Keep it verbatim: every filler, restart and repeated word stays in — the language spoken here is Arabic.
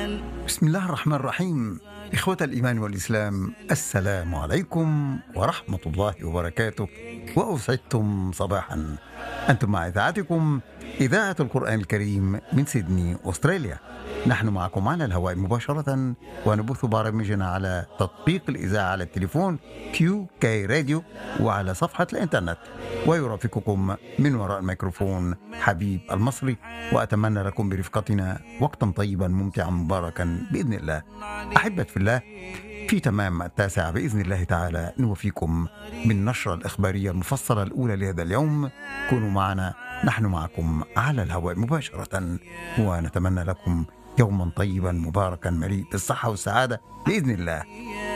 بسم الله الرحمن الرحيم. إخوة الإيمان والإسلام، السلام عليكم ورحمة الله وبركاته، وأسعدتم صباحا. أنتم مع إذاعتكم إذاعة القرآن الكريم من سيدني أستراليا. نحن معكم على الهواء مباشرة، ونبث برامجنا على تطبيق الإذاعة على التليفون كيو كي راديو، وعلى صفحة الإنترنت. ويرافقكم من وراء الميكروفون حبيب المصري، وأتمنى لكم برفقتنا وقتا طيبا ممتعا مباركا بإذن الله. أحبة في الله، في تمام التاسعة بإذن الله تعالى نوفيكم من نشرة الإخبارية المفصلة الأولى لهذا اليوم. كونوا معنا، نحن معكم على الهواء مباشرة، ونتمنى لكم يوما طيبا مباركا مليء بالصحة والسعادة بإذن الله.